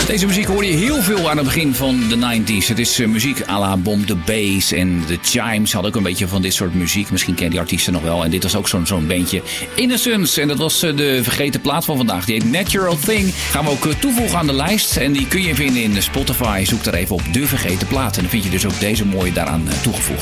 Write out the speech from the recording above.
Deze muziek hoorde je heel veel aan het begin van de 90s. Het is muziek à la Bomb the Bass en de Chimes hadden ook een beetje van dit soort muziek. Misschien ken je die artiesten nog wel. En dit was ook zo'n bandje Innocence. En dat was de vergeten plaat van vandaag. Die heet Natural Thing. Gaan we ook toevoegen aan de lijst. En die kun je vinden in Spotify. Zoek daar even op de vergeten plaat. En dan vind je dus ook deze mooie daaraan toegevoegd.